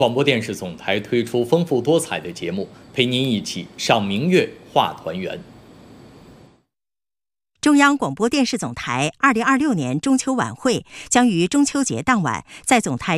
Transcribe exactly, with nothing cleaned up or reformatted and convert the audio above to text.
广播电视总台推出丰富多彩的节目，陪您一起赏明月、话团圆。 中央广播电视总台二零二六年中秋晚会将于中秋节当晚在总台